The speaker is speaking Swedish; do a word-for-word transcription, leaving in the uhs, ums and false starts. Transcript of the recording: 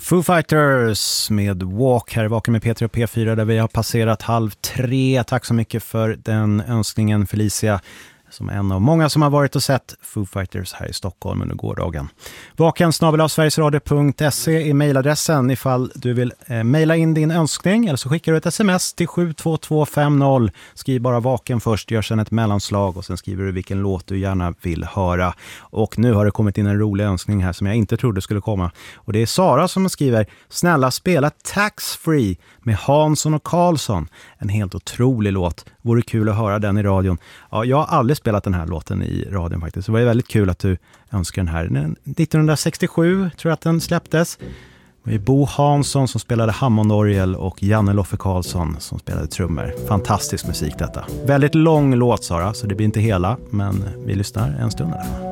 Foo Fighters med Walk här i Vaken med P tre och P fyra där vi har passerat halv tre. Tack så mycket för den önskningen, Felicia, som är en av många som har varit och sett Foo Fighters här i Stockholm under gårdagen. Vaken snabel-a sverigesradio punkt se är mejladressen ifall du vill eh, mejla in din önskning, eller så skickar du ett sms till sju två två fem noll. Skriv bara Vaken först, gör sedan ett mellanslag och sen skriver du vilken låt du gärna vill höra. Och nu har det kommit in en rolig önskning här som jag inte trodde skulle komma. Och det är Sara som skriver: snälla spela Tax Free med Hansson och Karlsson. En helt otrolig låt. Vore kul att höra den i radion. Ja, jag har aldrig spelat den här låten i radion faktiskt. Det var väldigt kul att du önskar den här. nittonhundrasextiosju tror jag att den släpptes. Det var Bo Hansson som spelade Hammondorgel och Janne Loffe Karlsson som spelade trummor. Fantastisk musik detta. Väldigt lång låt, Sara, så det blir inte hela, men vi lyssnar en stund där.